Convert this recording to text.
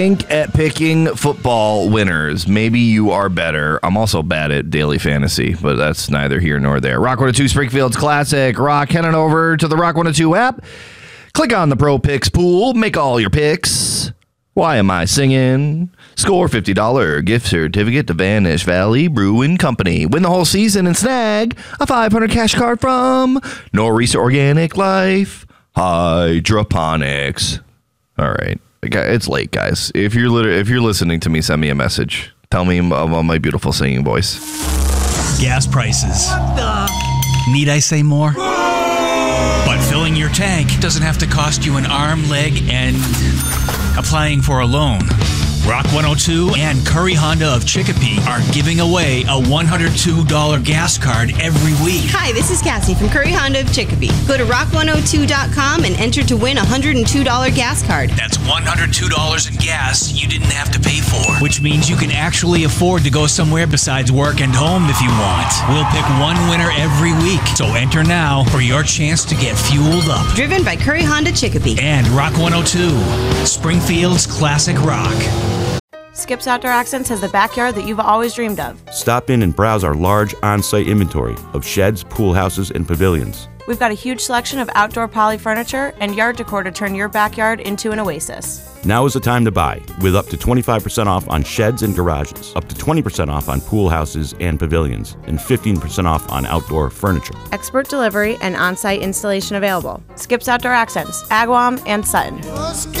At picking football winners. Maybe you are better. I'm also bad at daily fantasy, but that's neither here nor there. Rock 102 Springfield's Classic Rock. Head on over to the Rock 102 app. Click on the Pro Picks pool. Make all your picks. Why am I singing? Score $50 gift certificate to Vanish Valley Brewing Company. Win the whole season and snag a $500 cash card from Norris Organic Life Hydroponics. All right. It's late, guys. If you're listening to me, send me a message. Tell me about my beautiful singing voice. Gas prices. Need I say more? But filling your tank doesn't have to cost you an arm, leg, and applying for a loan. Rock 102 and Curry Honda of Chicopee are giving away a $102 gas card every week. Hi, this is Cassie from Curry Honda of Chicopee. Go to rock102.com and enter to win a $102 gas card. That's $102 in gas you didn't have to pay for, which means you can actually afford to go somewhere besides work and home if you want. We'll pick one winner every week, so enter now for your chance to get fueled up. Driven by Curry Honda Chicopee. And Rock 102, Springfield's classic rock. Skip's Outdoor Accents has the backyard that you've always dreamed of. Stop in and browse our large on-site inventory of sheds, pool houses, and pavilions. We've got a huge selection of outdoor poly furniture and yard decor to turn your backyard into an oasis. Now is the time to buy, with up to 25% off on sheds and garages, up to 20% off on pool houses and pavilions, and 15% off on outdoor furniture. Expert delivery and on-site installation available. Skip's Outdoor Accents, Agawam and Sutton.